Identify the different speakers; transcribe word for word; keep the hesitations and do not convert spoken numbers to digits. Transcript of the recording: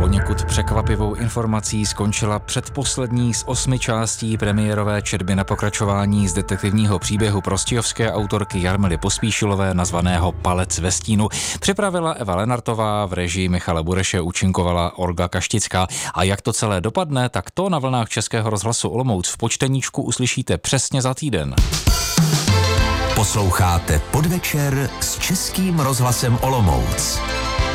Speaker 1: Poněkud překvapivou informací skončila předposlední z osmi částí premiérové četby na pokračování z detektivního příběhu prostějovské autorky Jarmily Pospíšilové nazvaného Palec ve stínu. Připravila Eva Lenartová, v režii Michala Bureše účinkovala Olga Kaštická. A jak to celé dopadne, tak to na vlnách Českého rozhlasu Olomouc v počteníčku uslyšíte přesně za týden.
Speaker 2: Posloucháte Podvečer s Českým rozhlasem Olomouc.